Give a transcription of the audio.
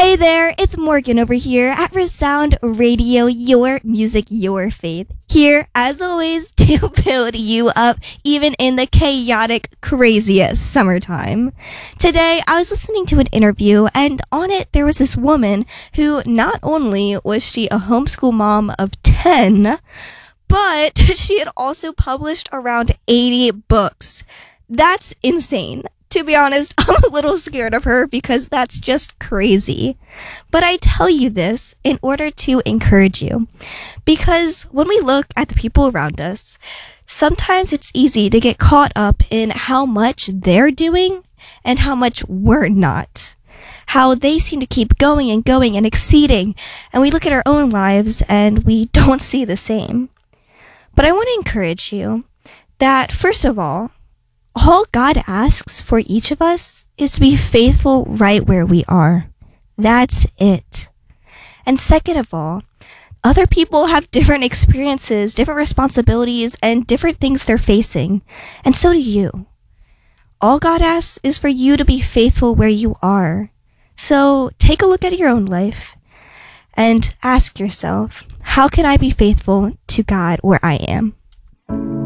Hey there, it's Morgan over here at Resound Radio, your music, your faith. Here, as always, to build you up, even in the chaotic, craziest summertime. Today, I was listening to an interview, and on it, there was this woman who not only was she a homeschool mom of 10, but she had also published around 80 books. That's insane. To be honest, I'm a little scared of her because that's just crazy. But I tell you this in order to encourage you. Because when we look at the people around us, sometimes it's easy to get caught up in how much they're doing and how much we're not. How they seem to keep going and exceeding, and we look at our own lives and we don't see the same. But I want to encourage you that, first of all God asks for each of us is to be faithful right where we are. That's it. And second of all, other people have different experiences, different responsibilities, and different things they're facing. And so do you. All God asks is for you to be faithful where you are. So take a look at your own life and ask yourself, how can I be faithful to God where I am?